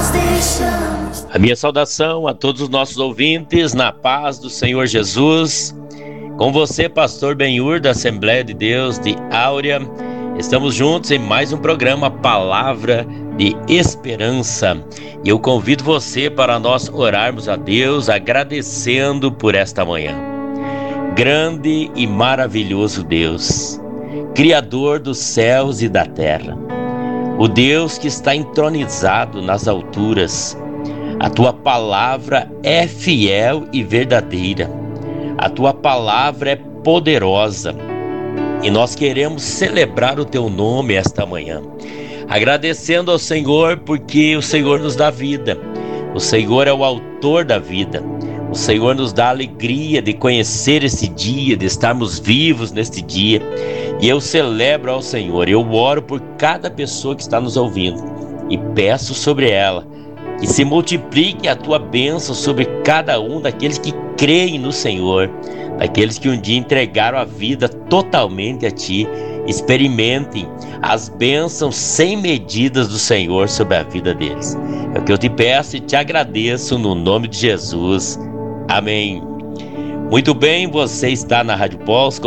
A minha saudação a todos os nossos ouvintes, na paz do Senhor Jesus. Com você, pastor Benhur, da Assembleia de Deus de Áurea. Estamos juntos em mais um programa Palavra de Esperança. E eu convido você para nós orarmos a Deus, agradecendo por esta manhã. Grande e maravilhoso Deus, Criador dos céus e da terra, o Deus que está entronizado nas alturas. A tua palavra é fiel e verdadeira. A tua palavra é poderosa. E nós queremos celebrar o teu nome esta manhã, agradecendo ao Senhor porque o Senhor nos dá vida. O Senhor é o autor da vida. O Senhor nos dá a alegria de conhecer esse dia, de estarmos vivos neste dia. E eu celebro ao Senhor. Eu oro por cada pessoa que está nos ouvindo e peço sobre ela que se multiplique a tua bênção sobre cada um daqueles que creem no Senhor, daqueles que um dia entregaram a vida totalmente a Ti. Experimentem as bênçãos sem medidas do Senhor sobre a vida deles. É o que eu te peço e te agradeço no nome de Jesus. Amém. Muito bem, você está na Rádio Polska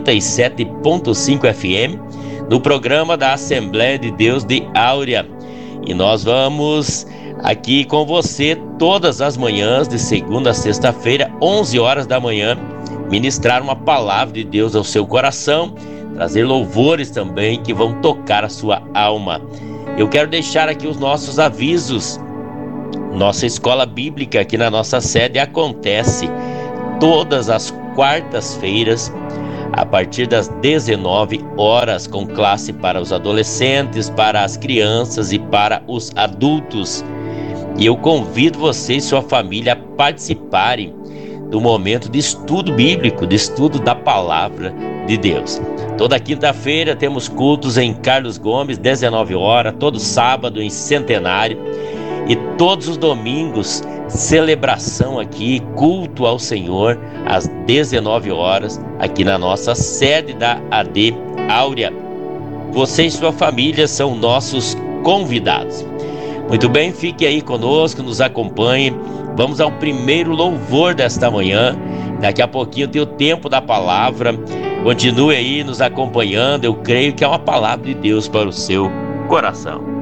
87.5 FM, no programa da Assembleia de Deus de Áurea. E nós vamos aqui com você todas as manhãs, de segunda a sexta-feira, 11 horas da manhã, ministrar uma palavra de Deus ao seu coração, trazer louvores também que vão tocar a sua alma. Eu quero deixar aqui os nossos avisos. Nossa escola bíblica aqui na nossa sede acontece todas as quartas-feiras, a partir das 19 horas, com classe para os adolescentes, para as crianças e para os adultos. E eu convido você e sua família a participarem do momento de estudo bíblico, de estudo da palavra de Deus. Toda quinta-feira temos cultos em Carlos Gomes, 19 horas, todo sábado em Centenário. E todos os domingos, celebração aqui, culto ao Senhor, às 19 horas, aqui na nossa sede da AD Áurea. Você e sua família são nossos convidados. Muito bem, fique aí conosco, nos acompanhe. Vamos ao primeiro louvor desta manhã. Daqui a pouquinho tem o tempo da palavra. Continue aí nos acompanhando. Eu creio que é uma palavra de Deus para o seu coração.